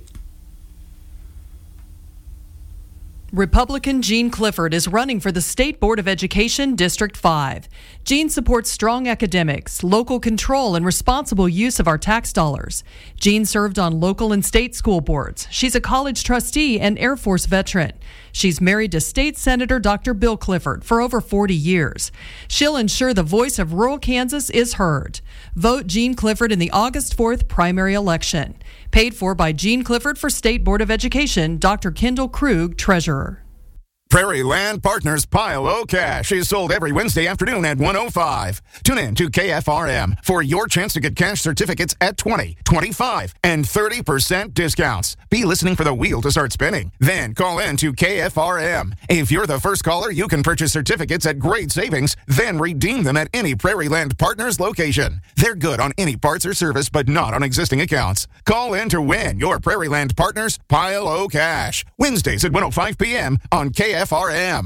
Republican Jean Clifford is running for the State Board of Education District five. Jean supports strong academics, local control, and responsible use of our tax dollars. Jean served on local and state school boards. She's a college trustee and Air Force veteran. She's married to State Senator Doctor Bill Clifford for over forty years. She'll ensure the voice of rural Kansas is heard. Vote Jean Clifford in the August fourth primary election. Paid for by Jean Clifford for State Board of Education, Doctor Kendall Krug, Treasurer. Prairie Land Partners Pile O Cash is sold every Wednesday afternoon at one oh five. Tune in to K F R M for your chance to get cash certificates at twenty, twenty-five, and thirty percent discounts. Be listening for the wheel to start spinning. Then call in to K F R M. If you're the first caller, you can purchase certificates at great savings, then redeem them at any Prairie Land Partners location. They're good on any parts or service, but not on existing accounts. Call in to win your Prairie Land Partners Pile O Cash. Wednesdays at one oh five p.m. on K F R M.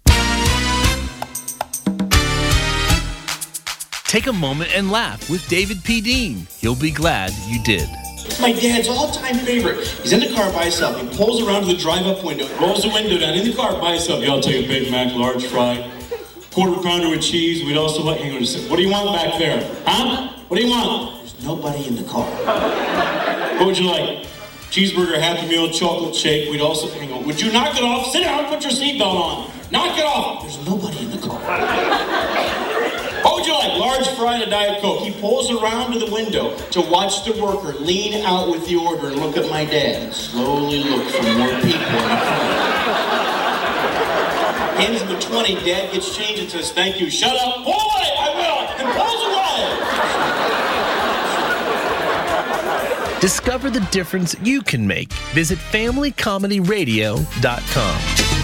Take a moment and laugh with David P. Dean. You'll be glad you did. It's my dad's all-time favorite. He's in the car by himself. He pulls around to the drive-up window, rolls the window down in the car by himself. Y'all take a Big Mac, large fry, quarter pounder with cheese. We'd also like, hang on a second. What do you want back there? Huh? What do you want? There's nobody in the car. What would you like? Cheeseburger, Happy Meal, chocolate shake. We'd also, hang on. Would you knock it off? Sit down, put your seatbelt on. Knock it off. There's nobody in the car. What would you like? Large fry and a Diet Coke. He pulls around to the window to watch the worker lean out with the order and look at my dad and slowly look for more people in the car. Hands him the twenty. Dad gets change and says, thank you. Shut up. Pull away. I will. And pulls away. Discover the difference you can make. Visit family comedy radio dot com.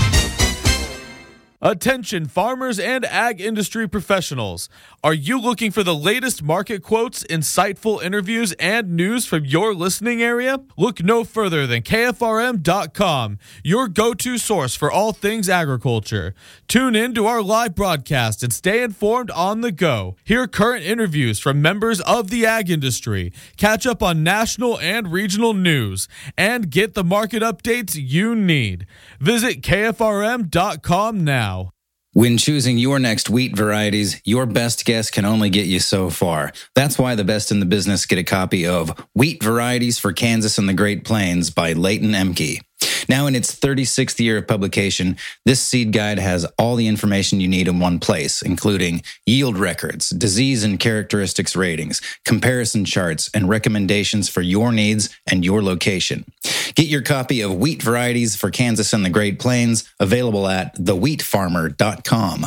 Attention farmers and ag industry professionals. Are you looking for the latest market quotes, insightful interviews, and news from your listening area? Look no further than K F R M dot com, your go-to source for all things agriculture. Tune in to our live broadcast and stay informed on the go. Hear current interviews from members of the ag industry, catch up on national and regional news, and get the market updates you need. Visit K F R M dot com now. When choosing your next wheat varieties, your best guess can only get you so far. That's why the best in the business get a copy of Wheat Varieties for Kansas and the Great Plains by Leighton Emke. Now in its thirty-sixth year of publication, this seed guide has all the information you need in one place, including yield records, disease and characteristics ratings, comparison charts, and recommendations for your needs and your location. Get your copy of Wheat Varieties for Kansas and the Great Plains, available at the wheat farmer dot com.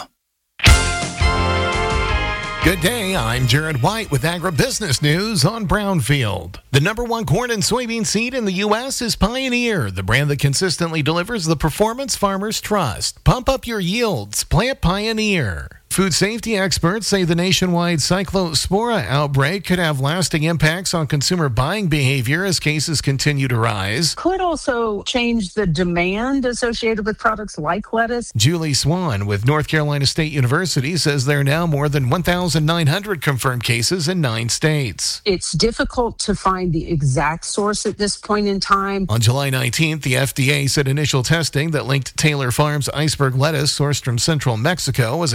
Good day, I'm Jared White with Agribusiness News on Brownfield. The number one corn and soybean seed in the U S is Pioneer, the brand that consistently delivers the performance farmers trust. Pump up your yields. Plant Pioneer. Food safety experts say the nationwide Cyclospora outbreak could have lasting impacts on consumer buying behavior as cases continue to rise. Could also change the demand associated with products like lettuce. Julie Swan with North Carolina State University says there are now more than one thousand nine hundred confirmed cases in nine states. It's difficult to find the exact source at this point in time. On July nineteenth, the F D A said initial testing that linked Taylor Farms iceberg lettuce sourced from central Mexico was a false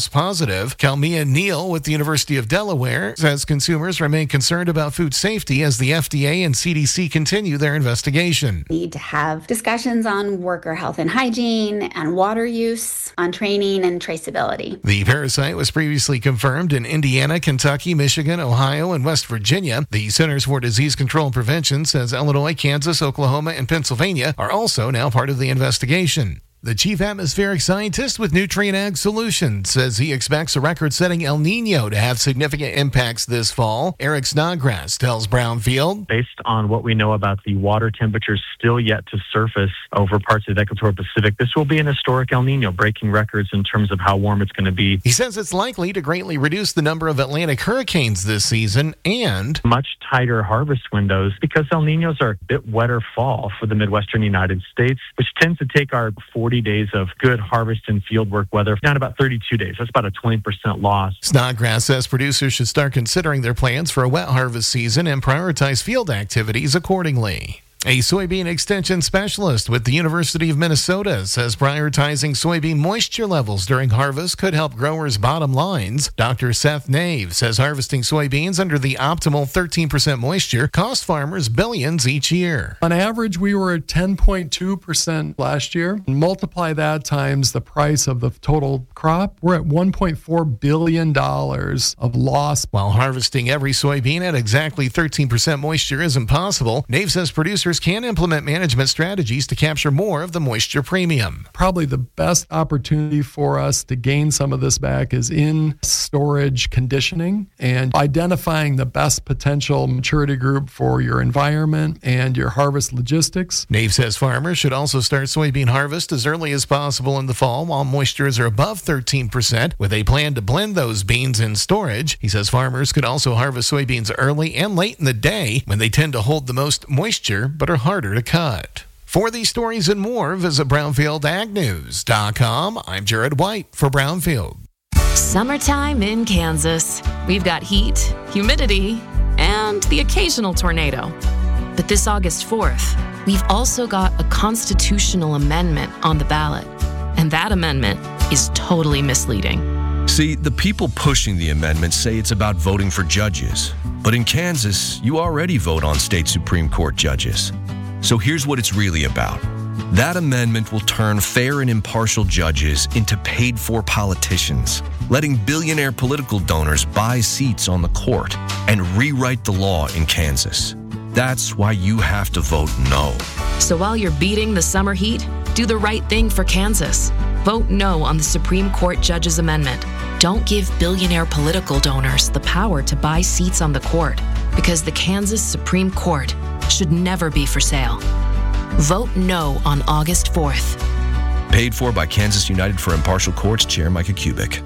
test positive. Kalmia Neal with the University of Delaware says consumers remain concerned about food safety as the F D A and C D C continue their investigation. We need to have discussions on worker health and hygiene and water use, on training and traceability. The parasite was previously confirmed in Indiana, Kentucky, Michigan, Ohio, and West Virginia. The Centers for Disease Control and Prevention says Illinois, Kansas, Oklahoma, and Pennsylvania are also now part of the investigation. The chief atmospheric scientist with Nutrient Ag Solutions says he expects a record-setting El Nino to have significant impacts this fall. Eric Snodgrass tells Brownfield. Based on what we know about the water temperatures still yet to surface over parts of the equatorial Pacific, this will be an historic El Nino, breaking records in terms of how warm it's going to be. He says it's likely to greatly reduce the number of Atlantic hurricanes this season and much tighter harvest windows because El Ninos are a bit wetter fall for the Midwestern United States, which tends to take our forty days of good harvest and fieldwork weather down about thirty-two days. That's about a twenty percent loss. Snodgrass says producers should start considering their plans for a wet harvest season and prioritize field activities accordingly. A soybean extension specialist with the University of Minnesota says prioritizing soybean moisture levels during harvest could help growers' bottom lines. Doctor Seth Nave says harvesting soybeans under the optimal thirteen percent moisture costs farmers billions each year. On average, we were at ten point two percent last year. Multiply that times the price of the total crop, we're at one point four billion dollars of loss. While harvesting every soybean at exactly thirteen percent moisture isn't possible, Nave says producers can implement management strategies to capture more of the moisture premium. Probably the best opportunity for us to gain some of this back is in storage conditioning and identifying the best potential maturity group for your environment and your harvest logistics. Nave says farmers should also start soybean harvest as early as possible in the fall while moistures are above thirteen percent with a plan to blend those beans in storage. He says farmers could also harvest soybeans early and late in the day when they tend to hold the most moisture but are harder to cut. For these stories and more, visit Brownfield Ag News dot com. I'm Jared White for Brownfield. Summertime in Kansas. We've got heat, humidity, and the occasional tornado. But this August fourth, we've also got a constitutional amendment on the ballot. And that amendment is totally misleading. See, the people pushing the amendment say it's about voting for judges. But in Kansas, you already vote on state Supreme Court judges. So here's what it's really about. That amendment will turn fair and impartial judges into paid-for politicians, letting billionaire political donors buy seats on the court and rewrite the law in Kansas. That's why you have to vote no. So while you're beating the summer heat, do the right thing for Kansas. Vote no on the Supreme Court Judges Amendment. Don't give billionaire political donors the power to buy seats on the court, because the Kansas Supreme Court should never be for sale. Vote no on August fourth. Paid for by Kansas United for Impartial Courts Chair Micah Kubik.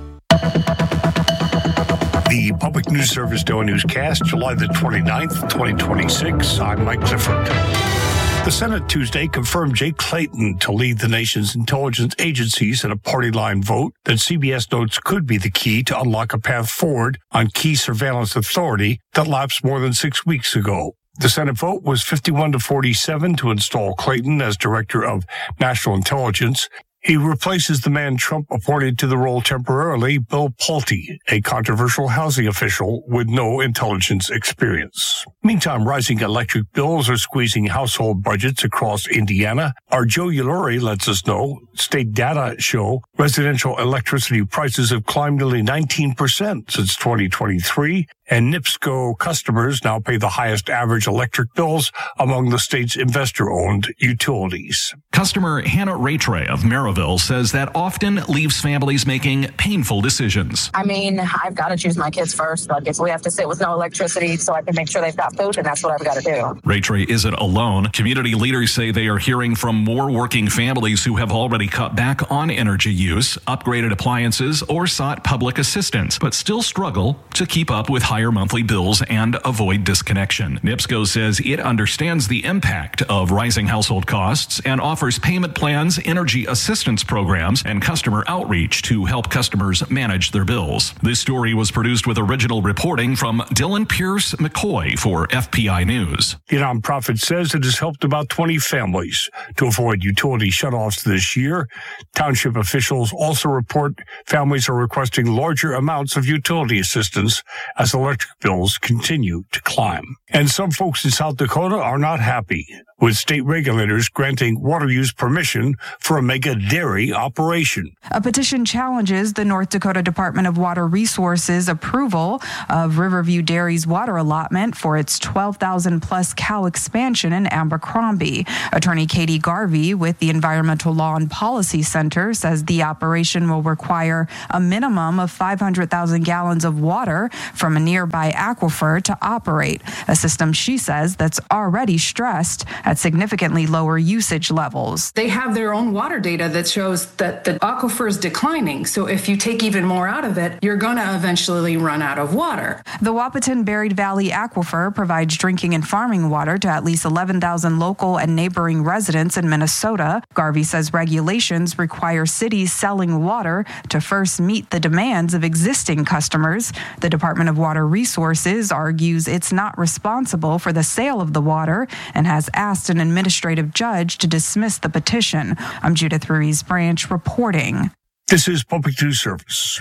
The Public News Service Daily Newscast, July the twenty-ninth, twenty twenty-six. I'm Mike Clifford. The Senate Tuesday confirmed Jay Clayton to lead the nation's intelligence agencies in a party-line vote that C B S notes could be the key to unlock a path forward on key surveillance authority that lapsed more than six weeks ago. The Senate vote was fifty-one to forty-seven to install Clayton as Director of National Intelligence. He replaces the man Trump appointed to the role temporarily, Bill Pulte, a controversial housing official with no intelligence experience. Meantime, rising electric bills are squeezing household budgets across Indiana. Our Joe Uluri lets us know state data show residential electricity prices have climbed nearly nineteen percent since twenty twenty-three, and NIPSCO customers now pay the highest average electric bills among the state's investor-owned utilities. Customer Hannah Raytray of Maryville says that often leaves families making painful decisions. I mean, I've got to choose my kids first. Like, if we have to sit with no electricity so I can make sure they've got food, and that's what I've got to do. Raytray isn't alone. Community leaders say they are hearing from more working families who have already cut back on energy use, upgraded appliances, or sought public assistance, but still struggle to keep up with higher monthly bills and avoid disconnection. NIPSCO says it understands the impact of rising household costs and offers payment plans, energy assistance assistance programs and customer outreach to help customers manage their bills. This story was produced with original reporting from Dylan Pierce McCoy for F P I News. The nonprofit says it has helped about twenty families to avoid utility shutoffs this year. Township officials also report families are requesting larger amounts of utility assistance as electric bills continue to climb. And some folks in South Dakota are not happy with state regulators granting water use permission for a mega dairy operation. A petition challenges the North Dakota Department of Water Resources approval of Riverview Dairy's water allotment for its twelve thousand plus cow expansion in Abercrombie. Attorney Katie Garvey with the Environmental Law and Policy Center says the operation will require a minimum of five hundred thousand gallons of water from a nearby aquifer to operate, a system she says that's already stressed at significantly lower usage levels. They have their own water data that shows that the aquifer is declining. So if you take even more out of it, you're going to eventually run out of water. The Wahpeton Buried Valley Aquifer provides drinking and farming water to at least eleven thousand local and neighboring residents in Minnesota. Garvey says regulations require cities selling water to first meet the demands of existing customers. The Department of Water Resources argues it's not responsible for the sale of the water and has asked an administrative judge to dismiss the petition. I'm Judith Ruiz Branch reporting. This is Public News Service.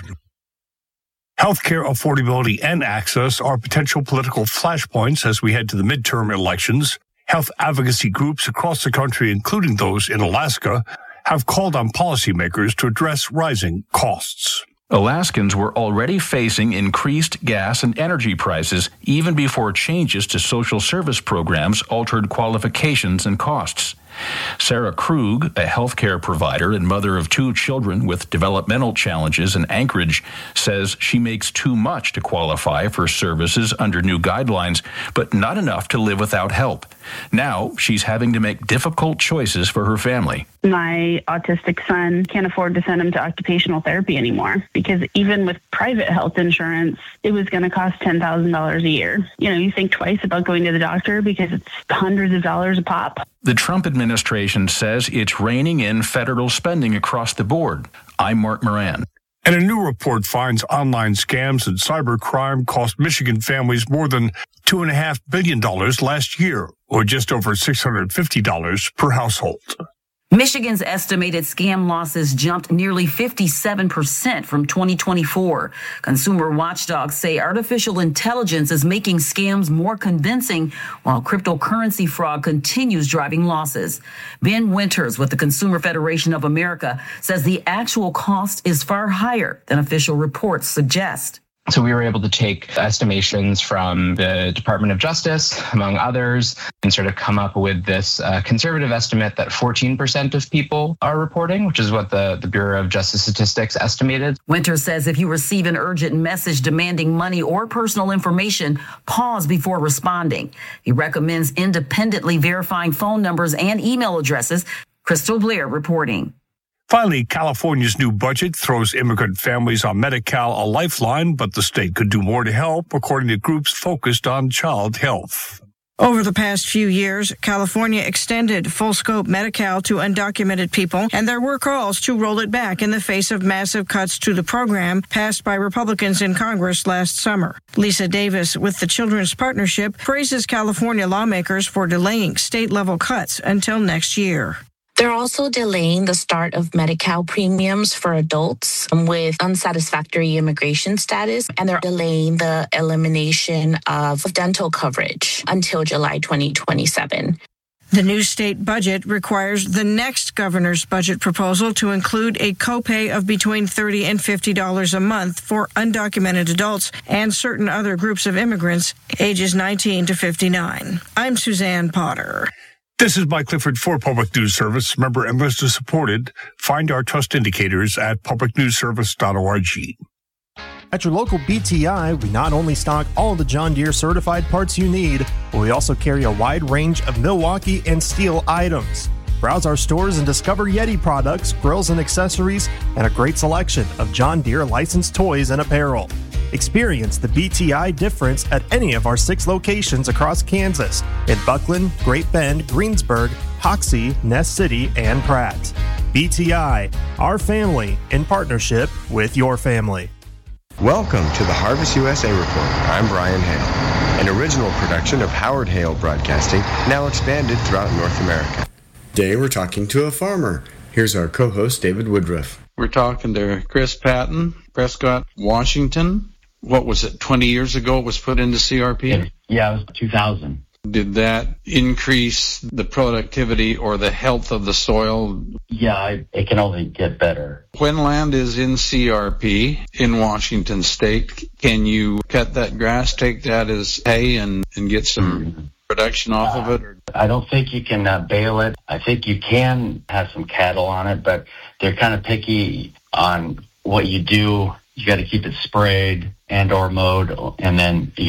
Healthcare affordability and access are potential political flashpoints as we head to the midterm elections. Health advocacy groups across the country, including those in Alaska, have called on policymakers to address rising costs. Alaskans were already facing increased gas and energy prices even before changes to social service programs altered qualifications and costs. Sarah Krug, a healthcare provider and mother of two children with developmental challenges in Anchorage, says she makes too much to qualify for services under new guidelines, but not enough to live without help. Now she's having to make difficult choices for her family. My autistic son can't afford to send him to occupational therapy anymore because even with private health insurance, it was going to cost ten thousand dollars a year. You know, you think twice about going to the doctor because it's hundreds of dollars a pop. The Trump administration says it's reining in federal spending across the board. I'm Mark Moran. And a new report finds online scams and cybercrime cost Michigan families more than two point five billion dollars last year, or just over six hundred fifty dollars per household. Michigan's estimated scam losses jumped nearly fifty-seven percent from twenty twenty-four. Consumer watchdogs say artificial intelligence is making scams more convincing, while cryptocurrency fraud continues driving losses. Ben Winters with the Consumer Federation of America says the actual cost is far higher than official reports suggest. So we were able to take estimations from the Department of Justice, among others, and sort of come up with this uh, conservative estimate that fourteen percent of people are reporting, which is what the, the Bureau of Justice Statistics estimated. Winter says if you receive an urgent message demanding money or personal information, pause before responding. He recommends independently verifying phone numbers and email addresses. Crystal Blair reporting. Finally, California's new budget throws immigrant families on Medi-Cal a lifeline, but the state could do more to help, according to groups focused on child health. Over the past few years, California extended full-scope Medi-Cal to undocumented people, and there were calls to roll it back in the face of massive cuts to the program passed by Republicans in Congress last summer. Lisa Davis with the Children's Partnership praises California lawmakers for delaying state-level cuts until next year. They're also delaying the start of Medi-Cal premiums for adults with unsatisfactory immigration status, and they're delaying the elimination of dental coverage until July twenty twenty-seven. The new state budget requires the next governor's budget proposal to include a copay of between thirty dollars and fifty dollars a month for undocumented adults and certain other groups of immigrants ages nineteen to fifty-nine. I'm Suzanne Potter. This is Mike Clifford for Public News Service. Member and listener supported. Find our trust indicators at public news service dot org. At your local B T I, we not only stock all the John Deere certified parts you need, but we also carry a wide range of Milwaukee and Steel items. Browse our stores and discover Yeti products, grills and accessories, and a great selection of John Deere licensed toys and apparel. Experience the B T I difference at any of our six locations across Kansas in Buckland, Great Bend, Greensburg, Hoxie, Ness City, and Pratt. B T I, our family in partnership with your family. Welcome to the Harvest U S A Report. I'm Brian Hale, an original production of Howard Hale Broadcasting, now expanded throughout North America. Today we're talking to a farmer. Here's our co-host, David Woodruff. We're talking to Chris Patton, Prescott, Washington. What was it, twenty years ago it was put into C R P? Yeah, it was two thousand. Did that increase the productivity or the health of the soil? Yeah, it can only get better. When land is in C R P in Washington State, can you cut that grass, take that as hay, and, and get some mm-hmm. production off uh, of it? I don't think you can uh, bale it. I think you can have some cattle on it, but they're kind of picky on what you do. You got to keep it sprayed and or mowed, and then you